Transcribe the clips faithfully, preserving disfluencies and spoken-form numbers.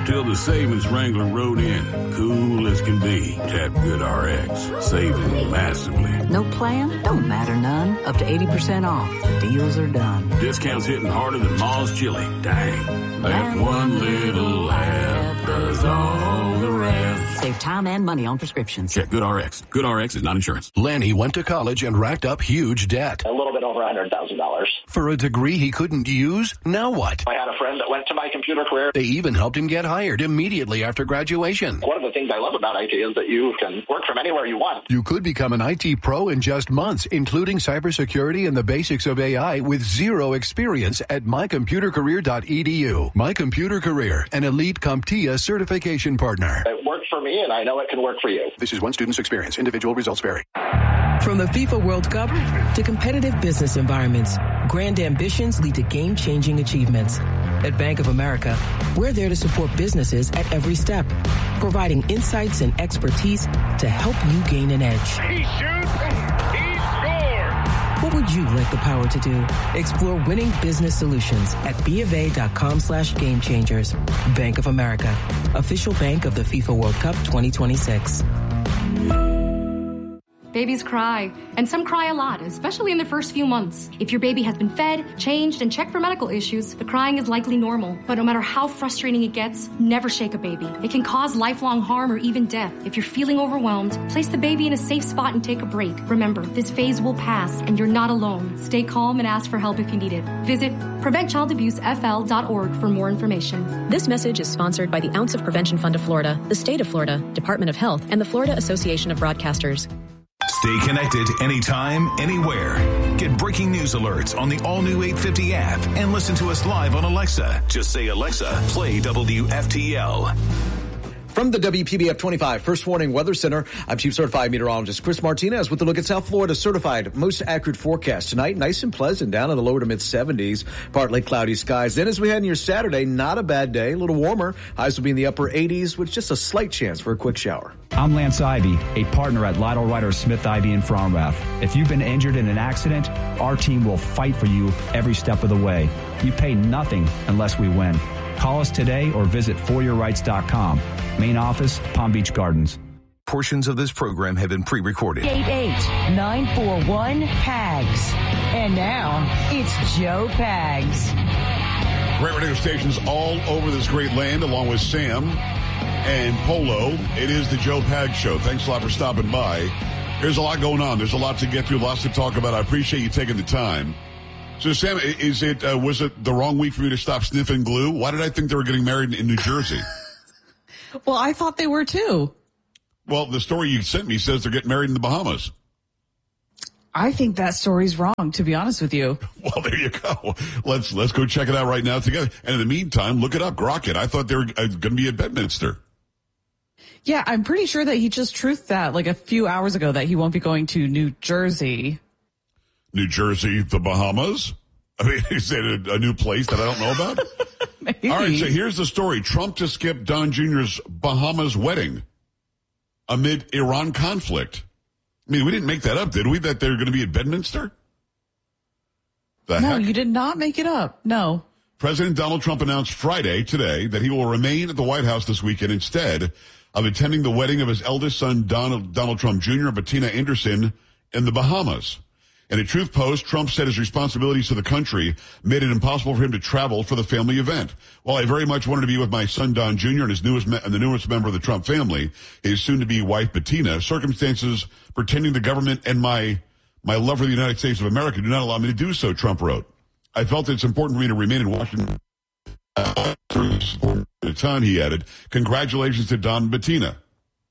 till the savings Wrangler rode in. Cool as can be. Tap GoodRx, saving massively. No plan? Don't matter none. Up to eighty percent off. Deals are done. Discounts hitting harder than Ma's chili. Dang. That one little app does all the rest. Save time and money on prescriptions. Check GoodRx. GoodRx is not insurance. Lanny went to college and racked up huge debt. A little bit over one hundred thousand dollars. For a degree he couldn't use? Now what? I had a friend that went to my computer career. They even helped him get hired immediately after graduation. One of the things I love about I T is that you can work from anywhere you want. You could become an I T pro in just months, including cybersecurity and the basics of A I with zero experience at my computer career dot e d u. My Computer Career, an elite CompTIA certification partner. It worked for me, and I know it can work for you. This is one student's experience. Individual results vary. From the FIFA World Cup to competitive business environments, grand ambitions lead to game-changing achievements. At Bank of America, we're there to support businesses at every step, providing insights and expertise to help you gain an edge. He shoots, he scores! What would you like the power to do? Explore winning business solutions at B of A dot com slash game changers. Bank of America, official bank of the FIFA World Cup twenty twenty-six. Babies cry, and some cry a lot, especially in the first few months. If your baby has been fed, changed, and checked for medical issues, the crying is likely normal. But no matter how frustrating it gets, never shake a baby. It can cause lifelong harm or even death. If you're feeling overwhelmed, place the baby in a safe spot and take a break. Remember, this phase will pass, and you're not alone. Stay calm and ask for help if you need it. Visit prevent child abuse f l dot org for more information. This message is sponsored by the Ounce of Prevention Fund of Florida, the State of Florida, Department of Health, and the Florida Association of Broadcasters. Stay connected anytime, anywhere. Get breaking news alerts on the all-new eight fifty app and listen to us live on Alexa. Just say, Alexa, play W F T L. From the W P B F twenty-five First Warning Weather Center, I'm Chief Certified Meteorologist Chris Martinez with a look at South Florida's certified most accurate forecast tonight. Nice and pleasant, down in the lower to mid seventies, partly cloudy skies. Then as we head into your Saturday, not a bad day, a little warmer. Highs will be in the upper eighties with just a slight chance for a quick shower. I'm Lance Ivy, a partner at Lytle Ryder Smith Ivy in Fromrath. If you've been injured in an accident, our team will fight for you every step of the way. You pay nothing unless we win. Call us today or visit for your rights dot com. Main office, Palm Beach Gardens. Portions of this program have been pre-recorded. eight eight nine four one P A G S. And now, it's Joe Pags. Great radio stations all over this great land, along with Sam and Polo. It is the Joe Pags Show. Thanks a lot for stopping by. There's a lot going on. There's a lot to get through, lots to talk about. I appreciate you taking the time. So, Sam, is it uh, was it the wrong week for me to stop sniffing glue? Why did I think they were getting married in New Jersey? Well, I thought they were too. Well, the story you sent me says they're getting married in the Bahamas. I think that story's wrong, to be honest with you. Well, there you go. Let's let's go check it out right now together. And in the meantime, look it up, Grockett. I thought they were uh, going to be at Bedminster. Yeah, I'm pretty sure that he just truthed that like a few hours ago that he won't be going to New Jersey. New Jersey, the Bahamas? I mean, is it a, a new place that I don't know about? Maybe. All right, so here's the story. Trump to skip Don Junior's Bahamas wedding amid Iran conflict. I mean, we didn't make that up, did we, that they're going to be at Bedminster? The no, heck? You did not make it up. No. President Donald Trump announced Friday, today, that he will remain at the White House this weekend instead of attending the wedding of his eldest son, Donald, Donald Trump Junior and Bettina Anderson in the Bahamas. In a truth post, Trump said his responsibilities to the country made it impossible for him to travel for the family event. While I very much wanted to be with my son, Don Junior, and his newest me- and the newest member of the Trump family, his soon-to-be wife, Bettina, circumstances pertaining to government and my my love for the United States of America do not allow me to do so, Trump wrote. I felt it's important for me to remain in Washington uh, at the time, he added. Congratulations to Don and Bettina. I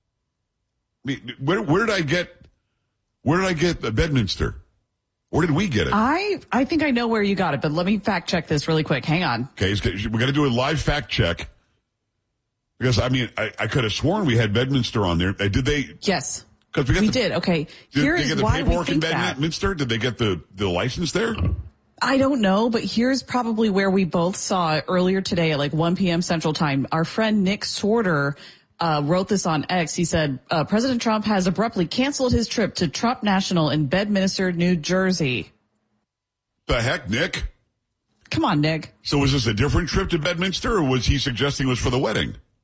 mean, where, where did I get, where did I get the Bedminster? Where did we get it? I I think I know where you got it, but let me fact check this really quick. Hang on. Okay, we're going to do a live fact check. Because, I mean, I, I could have sworn we had Bedminster on there. Did they? Yes, we, got we the, did. Okay, did here they is get the why we paperwork think in Bedminster? that. Did they get the, the license there? I don't know, but here's probably where we both saw it earlier today at like one p.m. Central Time. Our friend Nick Swarter uh, wrote this on X. He said, uh, President Trump has abruptly canceled his trip to Trump National in Bedminster, New Jersey. The heck, Nick? Come on, Nick. So was this a different trip to Bedminster, or was he suggesting it was for the wedding?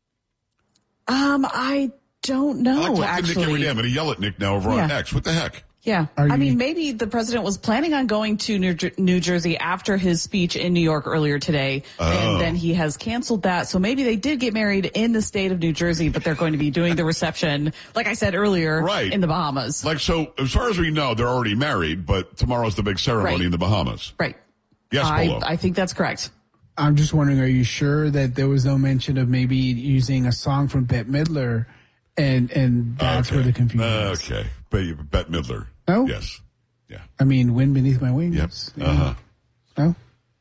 Um, I don't know, I like talking actually. to Nick every day. I'm going to yell at Nick now over Yeah. on X. What the heck? Yeah. Are I you- mean, maybe the president was planning on going to New, Jer- New Jersey after his speech in New York earlier today. Oh. And then he has canceled that. So maybe they did get married in the state of New Jersey, but they're going to be doing the reception, like I said earlier, Right. in the Bahamas. Like, so as far as we know, they're already married, but tomorrow's the big ceremony Right. in the Bahamas. Right. Yes, I, Polo. I think that's correct. I'm just wondering, are you sure that there was no mention of maybe using a song from Bette Midler, and and that's okay. where the confusion is? Okay. But Bette Midler. No? Yes. I mean, Wind Beneath My Wings. Yep. Yeah. Uh-huh. No?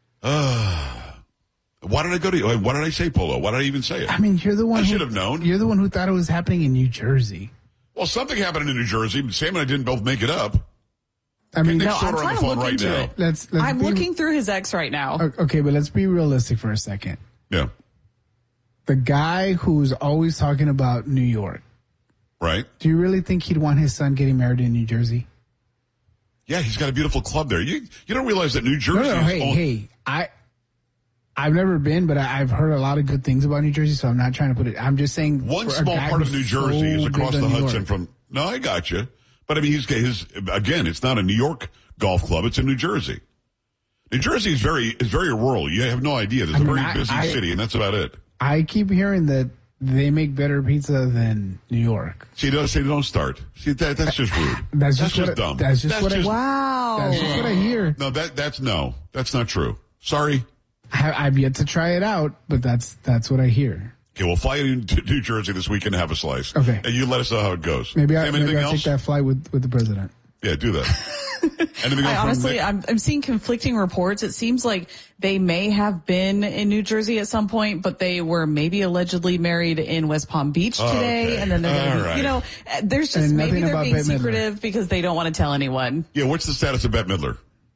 Uh, why did I go to you? Why did I say Polo? Why did I even say it? I mean, you're the one I who, should have known. You're the one who thought it was happening in New Jersey. Well, something happened in New Jersey. Sam and I didn't both make it up. I mean, Nick No, I'm Shorter on trying the to phone look right into now. it. Let's, let's I'm be, looking through his ex right now. Okay, but let's be realistic for a second. Yeah. The guy who's always talking about New York, Right? do you really think he'd want his son getting married in New Jersey? Yeah, he's got a beautiful club there. You you don't realize that New Jersey No, no, is hey, own- hey, I, I've never been, but I, I've heard a lot of good things about New Jersey, so I'm not trying to put it, I'm just saying. One for a small guy part of who's New Jersey so is across big the on New Hudson York. from. No, I got you. But I mean, he's his again. It's not a New York golf club. It's in New Jersey. New Jersey is very is very rural. You have no idea. There's I a mean, very I- busy I- city, and that's about it. I keep hearing that they make better pizza than New York. See, don't say don't start. See, that that's just rude. That's just what I- dumb. that's just what I- Wow. That's just what I hear. No, that that's no. That's not true. Sorry. I, I've yet to try it out, but that's that's what I hear. Okay, we'll fly you to New Jersey this weekend and have a slice. Okay. And you let us know how it goes. Maybe, I, Sam, maybe anything I'll else? take that flight with, with the president. Yeah, do that. Anything else? I from honestly, Nick? I'm, I'm seeing conflicting reports. It seems like they may have been in New Jersey at some point, but they were maybe allegedly married in West Palm Beach today. Okay. And then they're going to All be, right. you know, uh, there's just And maybe nothing they're about being Bette Midler. secretive because they don't want to tell anyone. Yeah, what's the status of Bette Midler?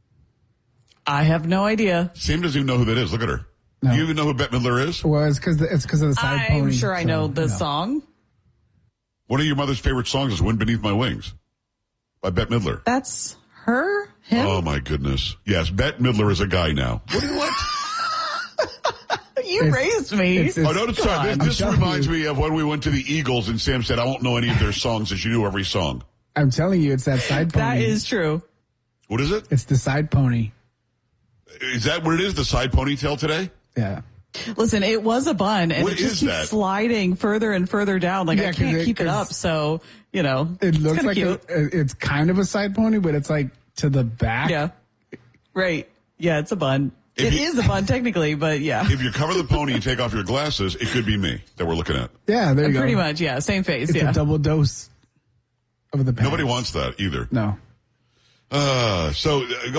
I have no idea. Sam doesn't even know who that is. Look at her. No. Do you even know who Bette Midler is? Well, it's because it's because of the side I'm pony. sure I so, know the you know. song. One of your mother's favorite songs is Wind Beneath My Wings by Bette Midler. That's her? Him? Oh, my goodness. Yes, Bette Midler is a guy now. What do you what? You It's- raised me. it's- it's- Oh, no, Come sorry. on. This, this I'm telling reminds you. me of when we went to the Eagles and Sam said, I won't know any of their songs as you knew every song. I'm telling you, it's that side pony. That is true. What is it? It's the side pony. Is that what it is? The side ponytail today? Yeah. Listen, it was a bun, and What it just is keeps that? sliding further and further down. Like Yeah, I 'cause can't it- keep it 'cause up. So you know, It looks it's like kinda a, cute. it's kind of a side pony, but it's like to the back. Yeah, right. Yeah, it's a bun. If It you- is a bun technically, but yeah, If you cover the pony and take off your glasses, it could be me that we're looking at. Yeah, there you pretty go. much. Yeah, same face. It's yeah. a double dose of the pants. Nobody wants that either. No. Uh, so uh,